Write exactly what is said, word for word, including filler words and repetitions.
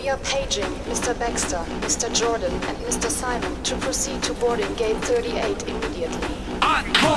We are paging Mister Baxter, Mister Jordan, and Mister Simon to proceed to boarding gate thirty-eight immediately. On board!